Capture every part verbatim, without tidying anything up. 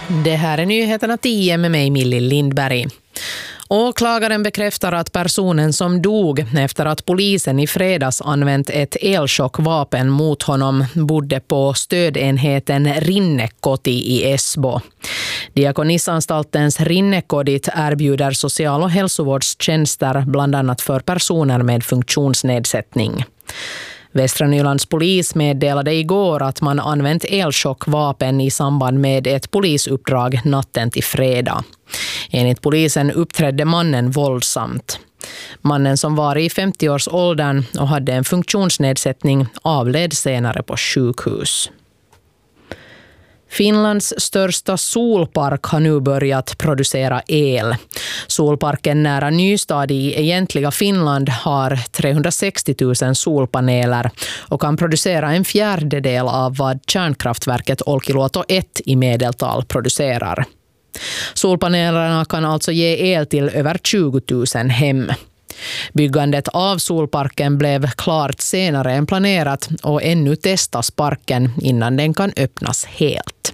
Det här är nyheterna tio med mig, Millie Lindberg. Åklagaren bekräftar att personen som dog efter att polisen i fredags använt ett elchockvapen mot honom bodde på stödenheten Rinnekoti i Esbo. Diakonissanstaltens Rinnekodit erbjuder social- och hälsovårdstjänster bland annat för personer med funktionsnedsättning. Västra Nylands polis meddelade igår att man använt elchockvapen i samband med ett polisuppdrag natten till fredag. Enligt polisen uppträdde mannen våldsamt. Mannen, som var i femtio-årsåldern och hade en funktionsnedsättning, avled senare på sjukhus. Finlands största solpark har nu börjat producera el. Solparken nära Nystad i egentliga Finland har trehundrasextio tusen solpaneler och kan producera en fjärdedel av vad kärnkraftverket Olkiluoto ett i medeltal producerar. Solpanelerna kan alltså ge el till över tjugo tusen hem. Byggandet av solparken blev klart senare än planerat och ännu testas parken innan den kan öppnas helt.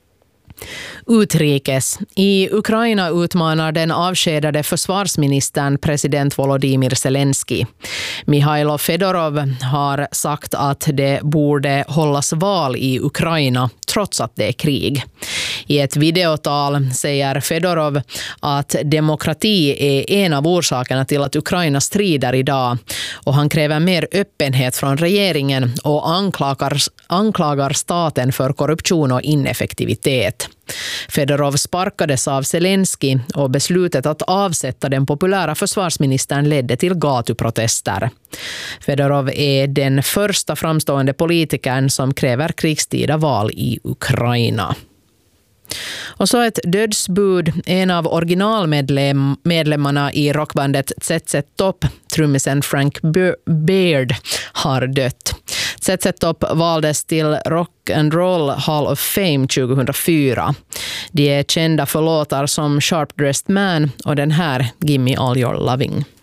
Utrikes. I Ukraina utmanar den avskedade försvarsministern president Volodymyr Zelensky. Mihailo Fedorov har sagt att det borde hållas val i Ukraina trots att det är krig. I ett videotal säger Fedorov att demokrati är en av orsakerna till att Ukraina strider idag, och han kräver mer öppenhet från regeringen och anklagar, anklagar staten för korruption och ineffektivitet. Fedorov sparkades av Zelensky och beslutet att avsätta den populära försvarsministern ledde till gatuprotester. Fedorov är den första framstående politikern som kräver krigstida val i Ukraina. Och så ett dödsbud. En av originalmedlemmarna i rockbandet Z Z Top, trummisen Frank Beard, har dött. Z Z Top valdes till Rock and Roll Hall of Fame tjugohundrafyra. De är kända för låtar som Sharp Dressed Man och den här Gimme All Your Loving.